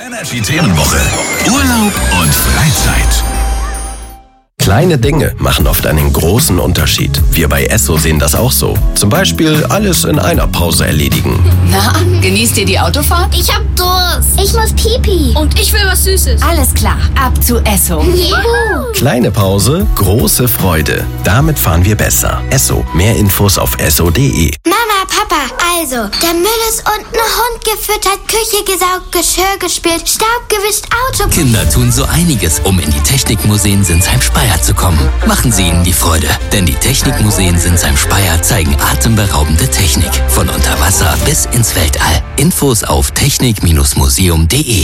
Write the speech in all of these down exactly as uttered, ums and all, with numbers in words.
Energy-Themenwoche. Urlaub und Freizeit. Kleine Dinge machen oft einen großen Unterschied. Wir bei Esso sehen das auch so. Zum Beispiel alles in einer Pause erledigen. Na, genießt ihr die Autofahrt? Ich hab Durst. Ich muss Pipi. Und ich will was Süßes. Alles klar, ab zu Esso. Juhu. Kleine Pause, große Freude. Damit fahren wir besser. Esso. Mehr Infos auf esso punkt de. Mama, Papa, also, der Müll ist unten, Hund gefüttert, Küche gesaugt, Geschirr gespült, Staub gewischt, Auto... Kinder tun so einiges, um in die Technikmuseen Sinsheim-Speyer zu kommen. Machen Sie ihnen die Freude, denn die Technikmuseen Sinsheim-Speyer zeigen atemberaubende Technik. Von unter Wasser bis ins Weltall. Infos auf technik museum punkt de.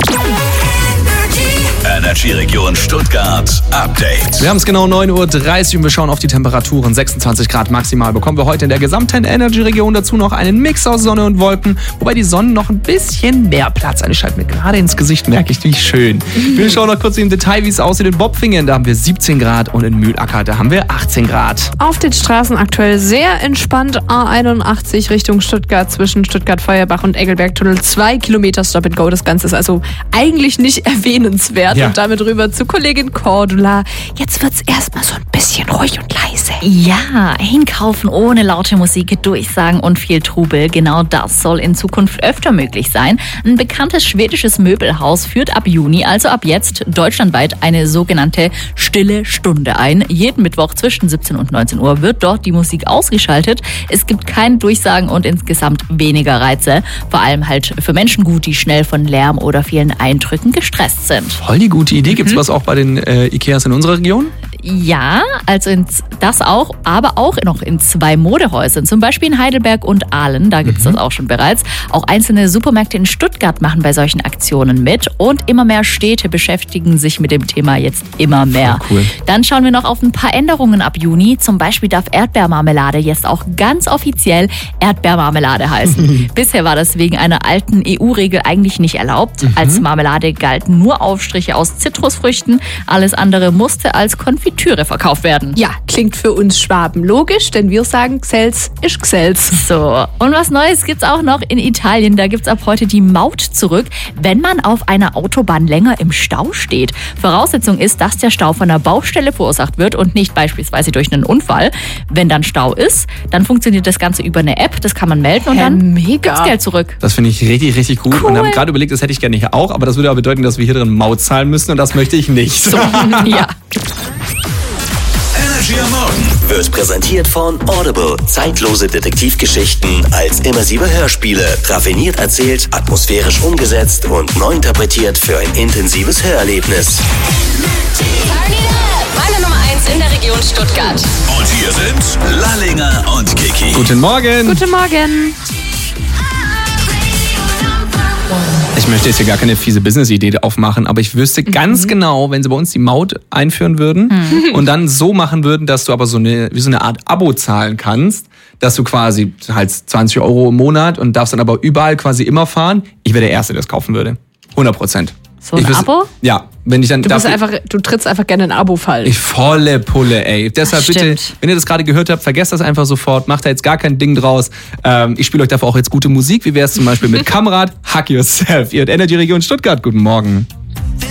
Energy-Region Stuttgart Update. Wir haben es genau neun Uhr dreißig und wir schauen auf die Temperaturen. sechsundzwanzig Grad maximal bekommen wir heute in der gesamten Energy-Region. Dazu noch einen Mix aus Sonne und Wolken, wobei die Sonne noch ein bisschen mehr Platz hat. Die scheint mir gerade ins Gesicht, merke ich, wie schön. Wir schauen noch kurz im Detail, wie es aussieht in Bopfingen. Da haben wir siebzehn Grad und in Mühlacker, da haben wir achtzehn Grad. Auf den Straßen aktuell sehr entspannt. A einundachtzig Richtung Stuttgart zwischen Stuttgart-Feuerbach und Eggelberg-Tunnel. Zwei Kilometer Stop and Go. Das Ganze ist also eigentlich nicht erwähnenswert. Ja. Und damit rüber zu Kollegin Cordula. Jetzt wird's erstmal so ein bisschen ruhig und leise. Ja, einkaufen ohne laute Musik, Durchsagen und viel Trubel. Genau das soll in Zukunft öfter möglich sein. Ein bekanntes schwedisches Möbelhaus führt ab Juni, also ab jetzt, deutschlandweit eine sogenannte Stille Stunde ein. Jeden Mittwoch zwischen siebzehn und neunzehn Uhr wird dort die Musik ausgeschaltet. Es gibt keine Durchsagen und insgesamt weniger Reize. Vor allem halt für Menschen gut, die schnell von Lärm oder vielen Eindrücken gestresst sind. Voll die gute Idee. Gibt's mhm. was auch bei den äh, Ikeas in unserer Region? Ja, also ins, das auch, aber auch noch in zwei Modehäusern, zum Beispiel in Heidelberg und Aalen, da gibt's mhm. das auch schon bereits. Auch einzelne Supermärkte in Stuttgart machen bei solchen Aktionen mit und immer mehr Städte beschäftigen sich mit dem Thema jetzt immer mehr. Cool. Dann schauen wir noch auf ein paar Änderungen ab Juni. Zum Beispiel darf Erdbeermarmelade jetzt auch ganz offiziell Erdbeermarmelade heißen. Bisher war das wegen einer alten E U-Regel eigentlich nicht erlaubt. Mhm. Als Marmelade galten nur Aufstriche aus Zitrusfrüchten, alles andere musste als Konfitüre Konfitüre verkauft werden. Ja, klingt für uns Schwaben logisch, denn wir sagen, Gsels ist Gsels. So, und was Neues gibt's auch noch in Italien. Da gibt's ab heute die Maut zurück, wenn man auf einer Autobahn länger im Stau steht. Voraussetzung ist, dass der Stau von einer Baustelle verursacht wird und nicht beispielsweise durch einen Unfall. Wenn dann Stau ist, dann funktioniert das Ganze über eine App, das kann man melden und Hä, dann mega. gibt's Geld zurück. Das finde ich richtig, richtig gut. Cool. Und haben gerade überlegt, das hätte ich gerne hier auch, aber das würde aber bedeuten, dass wir hier drin Maut zahlen müssen und das möchte ich nicht. So, ja. Energy am Morgen Wird präsentiert von Audible. Zeitlose Detektivgeschichten als immersive Hörspiele. Raffiniert erzählt, atmosphärisch umgesetzt und neu interpretiert für ein intensives Hörerlebnis. Meine Nummer eins in der Region Stuttgart. und hier sind Lallinger und Kiki. Guten Morgen. Guten Morgen. Ich möchte jetzt hier gar keine fiese Business-Idee aufmachen, aber ich wüsste ganz Mhm. genau, wenn sie bei uns die Maut einführen würden Mhm. und dann so machen würden, dass du aber so eine, wie so eine Art Abo zahlen kannst, dass du quasi halt zwanzig Euro im Monat und darfst dann aber überall quasi immer fahren. Ich wäre der Erste, der das kaufen würde. hundert Prozent. So ein Ich wüsste- Abo? Ja. Wenn ich dann Du, bist dafür- einfach, du trittst einfach gerne in ein Abo fallen. Ich volle Pulle, ey. Deshalb Das bitte, stimmt. wenn ihr das gerade gehört habt, vergesst das einfach sofort. Macht da jetzt gar kein Ding draus. Ähm, ich spiele euch dafür auch jetzt gute Musik. Wie wäre es zum Beispiel mit Kamerad, Hack Yourself. Ihr hört Energy Region Stuttgart. Guten Morgen.